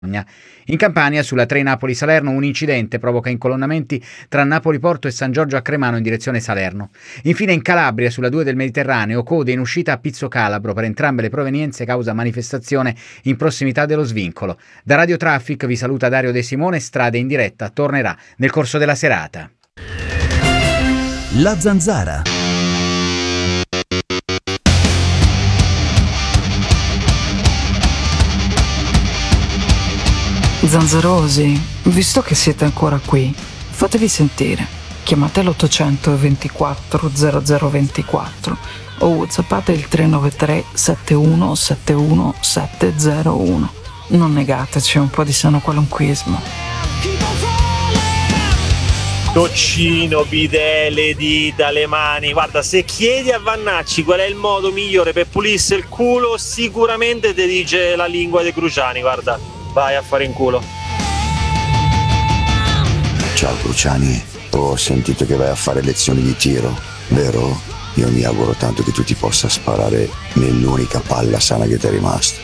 In Campania, sulla 3 Napoli-Salerno, un incidente provoca incolonnamenti tra Napoli-Porto e San Giorgio a Cremano in direzione Salerno. Infine in Calabria, sulla 2 del Mediterraneo, code in uscita a Pizzo Calabro per entrambe le provenienze causa manifestazione in prossimità dello svincolo. Da Radio Traffic vi saluta Dario De Simone, Strade in diretta tornerà nel corso della serata. La Zanzara. Zanzarosi, visto che siete ancora qui, fatevi sentire. Chiamate l'800 24 0024 o whatsappate il 393 71 71 701. Non negateci un po' di sano qualunquismo. Doccino, bidet, le dita, le mani. Guarda, se chiedi a Vannacci qual è il modo migliore per pulirsi il culo, sicuramente ti dice la lingua dei Cruciani, guarda. Vai a fare in culo. Ciao Cruciani, ho sentito che vai a fare lezioni di tiro, vero? Io mi auguro tanto che tu ti possa sparare nell'unica palla sana che ti è rimasta.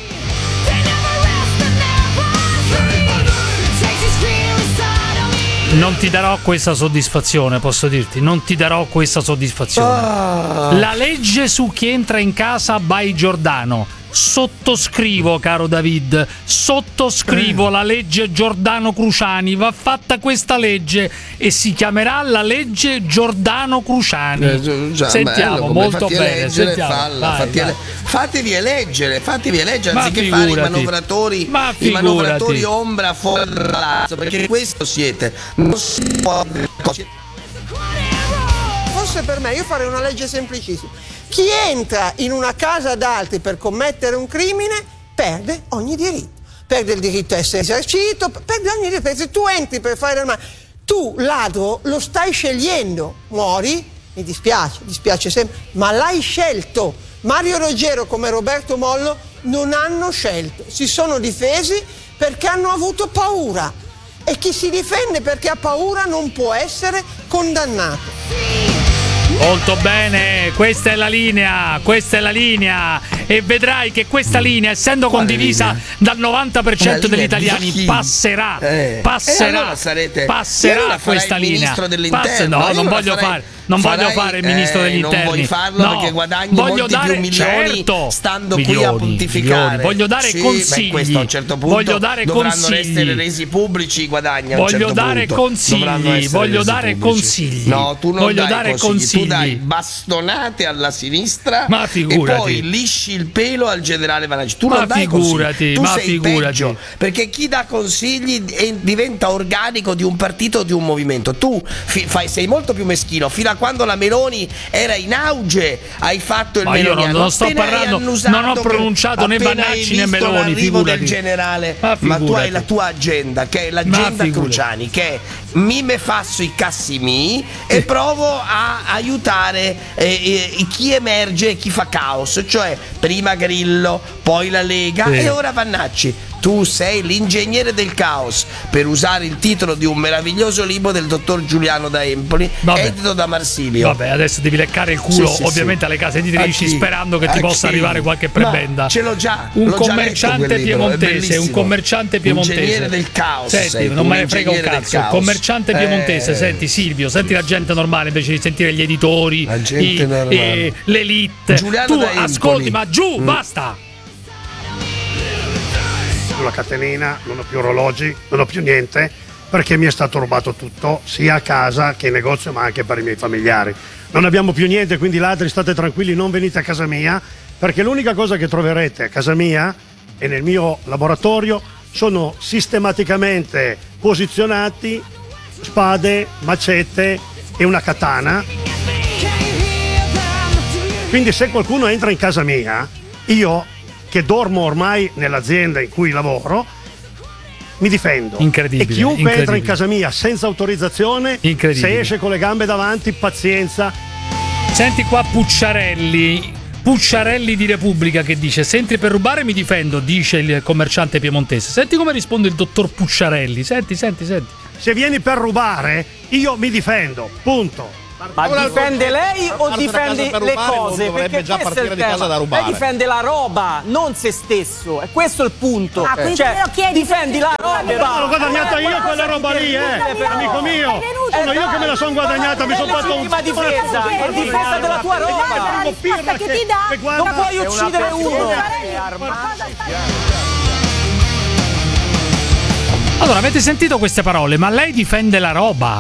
Non ti darò questa soddisfazione, posso dirti, non ti darò questa soddisfazione. La legge su chi entra in casa by Giordano. Sottoscrivo, caro David, sottoscrivo la legge Giordano Cruciani. Va fatta questa legge e si chiamerà la legge Giordano Cruciani. bello, Sentiamo molto bene. Eleggere, Sentiamo. fatevi eleggere Ma anziché figurati. fare i manovratori ombra fuori dal palazzo, perché questo siete. Non si può. Forse per me, io farei una legge semplicissima. Chi entra in una casa d'altri per commettere un crimine perde ogni diritto. Perde il diritto a essere risarcito, perde ogni diritto. Se tu entri per fare del male, tu ladro lo stai scegliendo, muori, mi dispiace sempre, ma l'hai scelto. Mario Roggero come Roberto Mollo non hanno scelto, si sono difesi perché hanno avuto paura. E chi si difende perché ha paura non può essere condannato. Molto bene, questa è la linea e vedrai che questa linea, essendo condivisa dal 90% degli italiani, passerà allora passerà questa linea. No, non voglio fare il ministro degli interni. Non vuoi farlo perché guadagni molti più milioni stando qui a pontificare. Voglio dare consigli. Questo a un certo punto dovranno essere resi pubblici i guadagni. Voglio dare consigli. No, tu non dai consigli. Tu dai bastonate alla sinistra e poi lisci il pelo al generale Vannacci. Tu non dai consigli. Tu sei peggio, perché chi dà consigli diventa organico di un partito o di un movimento. Tu sei molto più meschino. Fino a quando la Meloni era in auge hai fatto il meloniano. Io non sto parlando, non ho pronunciato né Vannacci né Meloni, del generale, ma tu hai la tua agenda, che è l'agenda Cruciani, che è mi me fasso i cassi mi e provo a aiutare chi emerge e chi fa caos, cioè prima Grillo, poi la Lega e ora Vannacci. Tu sei l'ingegnere del caos, per usare il titolo di un meraviglioso libro del dottor Giuliano da Empoli, edito da Marsilio. Vabbè, adesso devi leccare il culo ovviamente alle case editrici, sperando che ti possa arrivare qualche prebenda. Ma ce l'ho già. Un commerciante piemontese. Ingegnere del caos. Senti, non me ne frega un cazzo. Commerciante piemontese, senti Silvio, senti la gente normale invece di sentire gli editori, l'elite. Giuliano tu da Empoli. Ascolti, ma giù, basta. La catenina, non ho più orologi, non ho più niente, perché mi è stato rubato tutto, sia a casa che in negozio, ma anche per i miei familiari. Non abbiamo più niente, quindi ladri, state tranquilli, non venite a casa mia, perché l'unica cosa che troverete a casa mia e nel mio laboratorio sono sistematicamente posizionati spade, macete e una katana. Quindi se qualcuno entra in casa mia, io che dormo ormai nell'azienda in cui lavoro, mi difendo. Incredibile. E chiunque entra in casa mia senza autorizzazione, se esce con le gambe davanti, pazienza. Senti qua Pucciarelli di Repubblica che dice: se entri per rubare mi difendo, dice il commerciante piemontese. Senti come risponde il dottor Pucciarelli. Senti. Se vieni per rubare, io mi difendo, punto. Ma difende lei o difende le cose? Perché già partire di casa da rubare. Lei difende la roba, non se stesso. E questo è il punto. Cioè, difendi la roba. L'ho guadagnata io quella roba lì, amico mio. Sono io che me la sono guadagnata, mi sono fatto un... difesa, è difesa della tua roba. Non puoi uccidere uno. Allora, avete sentito queste parole? Ma lei difende la roba.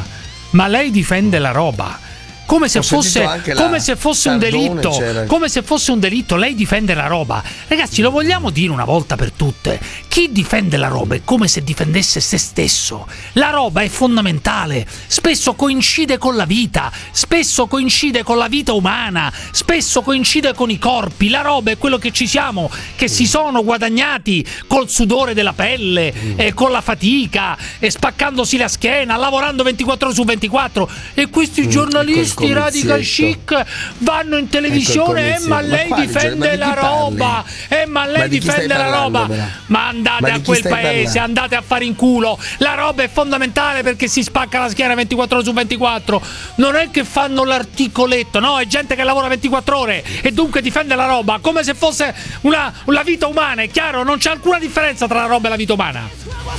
Come se fosse un delitto. Come se fosse un delitto. Lei difende la roba. Ragazzi, lo vogliamo dire una volta per tutte? Chi difende la roba è come se difendesse se stesso. La roba è fondamentale. Spesso coincide con la vita. Spesso coincide con la vita umana. Spesso coincide con i corpi. La roba è quello che ci siamo, che si sono guadagnati col sudore della pelle, con la fatica, e spaccandosi la schiena, lavorando 24 ore su 24. E questi giornalisti radical chic vanno in televisione, ma lei difende la roba, ma lei difende la roba. Ma andate a quel paese, andate a fare in culo. La roba è fondamentale perché si spacca la schiena 24 ore su 24. Non è che fanno l'articoletto, no, è gente che lavora 24 ore e dunque difende la roba come se fosse una vita umana. È chiaro, non c'è alcuna differenza tra la roba e la vita umana.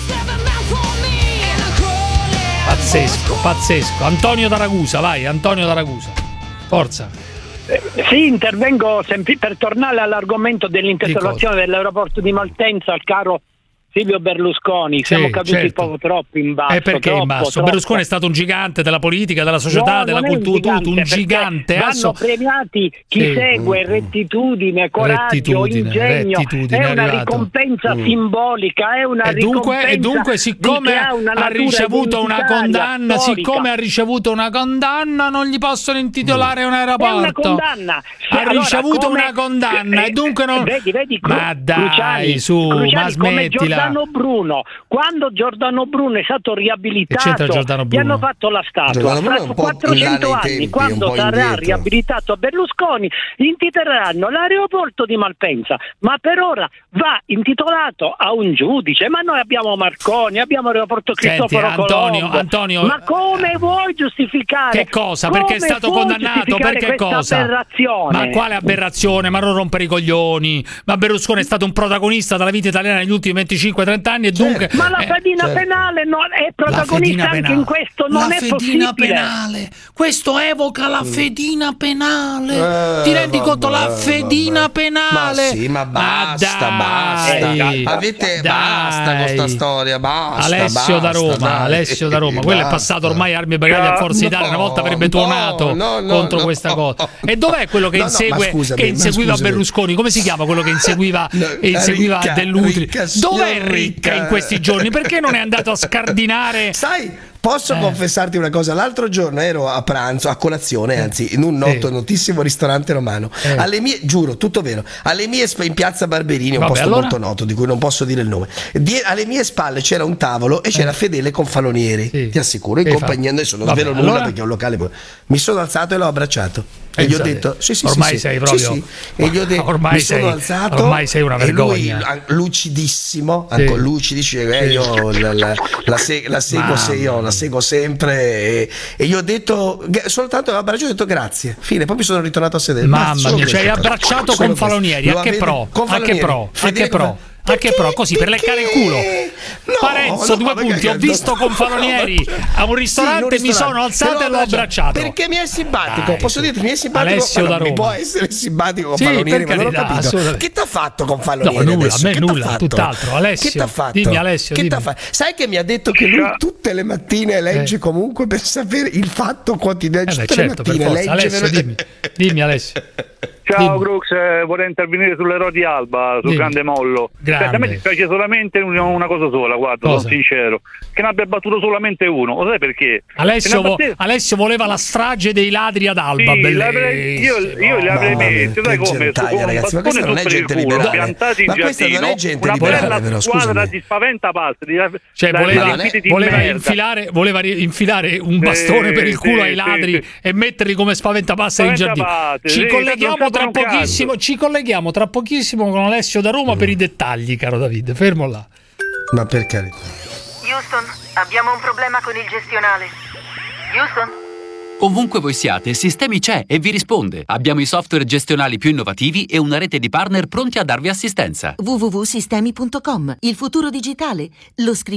Pazzesco. Antonio da Ragusa, vai, forza. Sì, intervengo per tornare all'argomento dell'intercettazione dell'aeroporto di Malpensa al caro Silvio Berlusconi. Siamo caduti poco troppo in basso. Perché in basso? Troppo. Berlusconi è stato un gigante della politica, della società, della cultura, un gigante. Vanno premiati chi segue rettitudine, coraggio, ingegno. È una ricompensa simbolica, è una ricompensa. E dunque siccome ha ricevuto una condanna, non gli possono intitolare un aeroporto. È una condanna. Ha ricevuto una condanna e dunque non... Vedi, ma dai, Cruciani, ma smettila. Bruno, quando Giordano Bruno è stato riabilitato, gli hanno fatto la statua. Fra 400 anni, quando sarà riabilitato Berlusconi, intitoleranno l'aeroporto di Malpensa, ma per ora va intitolato a un giudice. Ma noi abbiamo Marconi, abbiamo l'aeroporto Cristoforo Colombo. Antonio, ma come vuoi giustificare? Che cosa? Perché è stato condannato? Per che cosa? Aberrazione? Ma quale aberrazione? Ma non rompere i coglioni. Ma Berlusconi è stato un protagonista della vita italiana negli ultimi 25-30 anni e dunque... Ma la fedina penale è protagonista anche in questo, non è possibile. Penale. Questo evoca la fedina penale. Ti rendi conto? La fedina penale. Ma sì, ma basta. Basta con sta storia, basta. Alessio da Roma. Quello è passato ormai Armi e Bagagli a Forza Italia, una volta avrebbe tuonato contro questa cosa. E dov'è quello che inseguiva Berlusconi? Come si chiama quello che inseguiva Dell'Utri? Dov'è Ricca in questi giorni? Perché non è andato a scardinare? Sai, posso confessarti una cosa? L'altro giorno ero a pranzo, a colazione, anzi, in un notissimo ristorante romano. Alle mie, giuro, tutto vero, alle mie in piazza Barberini, un posto molto noto di cui non posso dire il nome. Alle mie spalle c'era un tavolo e c'era Fedele Confalonieri, ti assicuro, in compagnia. Adesso non svelo nulla perché è un locale. Mi sono alzato e l'ho abbracciato. E gli ho detto: ormai sei proprio. E gli ho detto: ormai sei una vergogna. Lui, lucidissimo, io la seguo sempre. E gli ho detto soltanto l'abbraccio, ho detto grazie. Fine, poi mi sono ritornato a sedere. Mamma mia, ci hai abbracciato Confalonieri. A che pro? Così per leccare il culo. Parenzo, 2 punti. Ho visto Confalonieri a un ristorante, mi sono alzato e l'ho abbracciato. Perché mi è simpatico. Posso dirti, mi è simpatico. Alessio da Roma. Mi può essere simpatico Confalonieri, ma non ho capito. Che t'ha fatto Confalonieri? No, nulla, tutt'altro. Alessio, che t'ha fatto? Dimmi Alessio. Sai che mi ha detto che lui tutte le mattine legge comunque per sapere il fatto quotidiano. Tutte le mattine legge. Alessio, dimmi Alessio. Ciao Crux, vorrei intervenire sull'eroe di Alba, sul grande mollo. A me dispiace solamente una cosa sola, guarda, sono sincero, che ne abbia battuto solamente uno. Lo sai perché? Alessio voleva la strage dei ladri ad Alba. Sì, io li avrei messi, sai come? Ragazzi, ma questa non è gente liberale. Piantati in ma questa non è gente una liberale, bella squadra di spaventapazzi. Cioè voleva infilare un bastone per il culo ai ladri e metterli come spaventapasseri in giardino. Ci colleghiamo tra pochissimo con Alessio da Roma per i dettagli, caro Davide. Fermo là. Ma per carità. Houston, abbiamo un problema con il gestionale. Houston? Ovunque voi siate, Sistemi c'è e vi risponde. Abbiamo i software gestionali più innovativi e una rete di partner pronti a darvi assistenza. www.sistemi.com. Il futuro digitale lo scriviamo